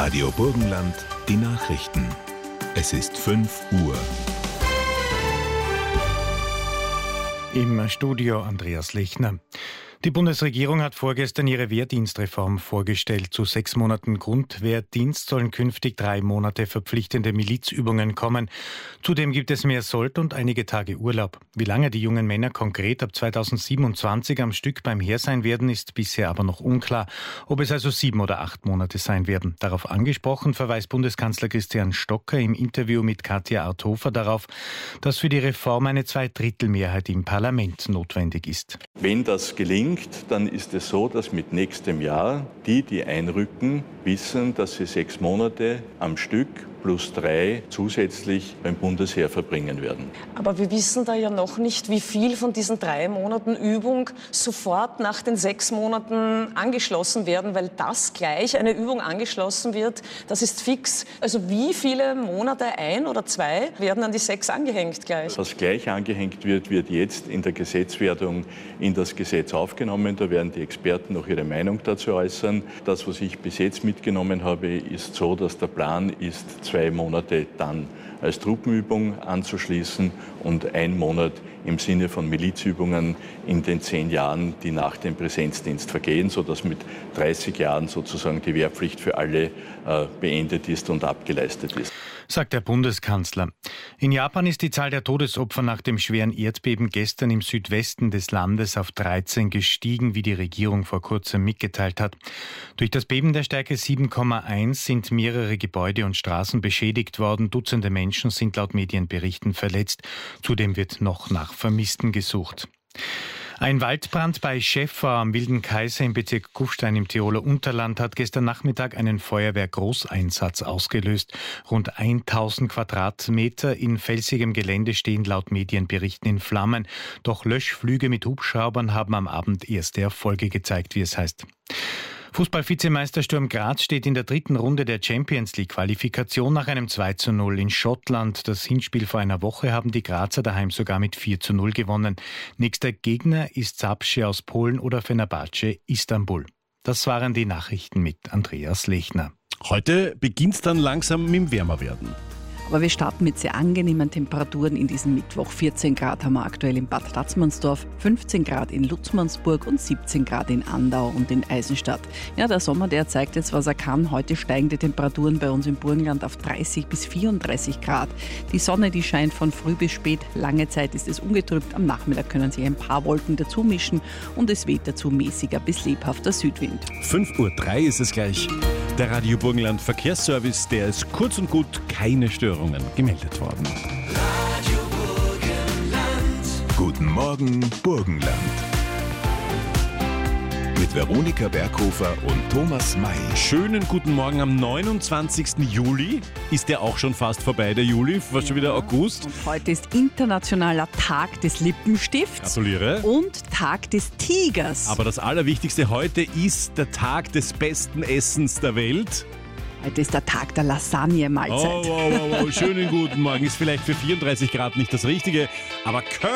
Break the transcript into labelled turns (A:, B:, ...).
A: Radio Burgenland, die Nachrichten. Es ist 5 Uhr.
B: Im Studio Andreas Lechner. Die Bundesregierung hat vorgestern ihre Wehrdienstreform vorgestellt. Zu 6 Monaten Grundwehrdienst sollen künftig 3 Monate verpflichtende Milizübungen kommen. Zudem gibt es mehr Sold und einige Tage Urlaub. Wie lange die jungen Männer konkret ab 2027 am Stück beim Heer sein werden, ist bisher aber noch unklar. Ob es also 7 oder 8 Monate sein werden. Darauf angesprochen verweist Bundeskanzler Christian Stocker im Interview mit Katja Arthofer darauf, dass für die Reform eine Zweidrittelmehrheit im Parlament notwendig ist.
C: Wenn das gelingt, dann ist es so, dass mit nächstem Jahr die einrücken, wissen, dass sie 6 Monate am Stück plus 3 zusätzlich beim Bundesheer verbringen werden.
D: Aber wir wissen da ja noch nicht, wie viel von diesen 3 Monaten Übung sofort nach den 6 Monaten angeschlossen werden, weil das gleich eine Übung angeschlossen wird, das ist fix. Also wie viele Monate, 1 oder 2, werden an die 6 angehängt gleich?
C: Was gleich angehängt wird, wird jetzt in der Gesetzwerdung in das Gesetz aufgenommen. Da werden die Experten noch ihre Meinung dazu äußern. Das, was ich bis jetzt mitgenommen habe, ist so, dass der Plan ist, 2 Monate dann als Truppenübung anzuschließen und 1 Monat im Sinne von Milizübungen in den 10 Jahren, die nach dem Präsenzdienst vergehen, sodass mit 30 Jahren sozusagen die Wehrpflicht für alle beendet ist und abgeleistet ist.
B: Sagt der Bundeskanzler. In Japan ist die Zahl der Todesopfer nach dem schweren Erdbeben gestern im Südwesten des Landes auf 13 gestiegen, wie die Regierung vor kurzem mitgeteilt hat. Durch das Beben der Stärke 7,1 sind mehrere Gebäude und Straßen beschädigt worden. Dutzende Menschen sind laut Medienberichten verletzt. Zudem wird noch nach Vermissten gesucht. Ein Waldbrand bei Schäffer am Wilden Kaiser im Bezirk Kufstein im Tiroler Unterland hat gestern Nachmittag einen Feuerwehr-Großeinsatz ausgelöst. Rund 1000 Quadratmeter in felsigem Gelände stehen laut Medienberichten in Flammen. Doch Löschflüge mit Hubschraubern haben am Abend erste Erfolge gezeigt, wie es heißt. Fußball-Vizemeister Sturm Graz steht in der 3. Runde der Champions-League-Qualifikation nach einem 2:0 in Schottland. Das Hinspiel vor einer Woche haben die Grazer daheim sogar mit 4:0 gewonnen. Nächster Gegner ist Zabrze aus Polen oder Fenerbahce Istanbul. Das waren die Nachrichten mit Andreas Lechner.
E: Heute beginnt es dann langsam mit dem Wärmerwerden.
F: Aber wir starten mit sehr angenehmen Temperaturen in diesem Mittwoch. 14 Grad haben wir aktuell in Bad Tatzmannsdorf, 15 Grad in Lutzmannsburg und 17 Grad in Andau und in Eisenstadt. Ja, der Sommer, der zeigt jetzt, was er kann. Heute steigen die Temperaturen bei uns im Burgenland auf 30 bis 34 Grad. Die Sonne, die scheint von früh bis spät. Lange Zeit ist es ungetrübt. Am Nachmittag können sich ein paar Wolken dazu mischen und es weht dazu mäßiger bis lebhafter Südwind.
E: 5:03 Uhr ist es gleich. Der Radio Burgenland Verkehrsservice, der ist kurz und gut keine Störungen gemeldet worden.
A: Radio Burgenland. Guten Morgen, Burgenland. Mit Veronika Berghofer und Thomas May.
E: Schönen guten Morgen am 29. Juli. Ist der auch schon fast vorbei, der Juli? Fast schon wieder August.
F: Und heute ist internationaler Tag des Lippenstifts.
E: Gratuliere.
F: Und Tag des Tigers.
E: Aber das Allerwichtigste heute ist der Tag des besten Essens der Welt.
F: Heute ist der Tag der Lasagne-Mahlzeit.
E: Oh, schönen guten Morgen. Ist vielleicht für 34 Grad nicht das Richtige, aber